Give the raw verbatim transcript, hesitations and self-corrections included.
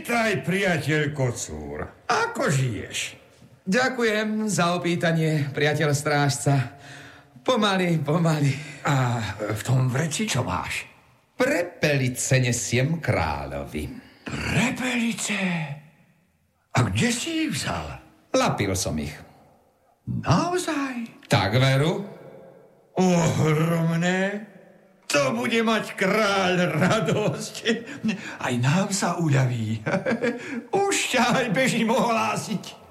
Vítaj, priateľ Kocúr. Ako žiješ? Ďakujem za opýtanie, priateľ strážca. Pomaly, pomaly. A v tom vreci čo máš? Prepelice nesiem kráľovi. Prepelice? A kde si ich vzal? Lapil som ich. Naozaj? Tak, veru? Ohromné. To bude mať kráľ radosť. Aj nám sa uľaví. Už ťa aj bežím ohlásiť.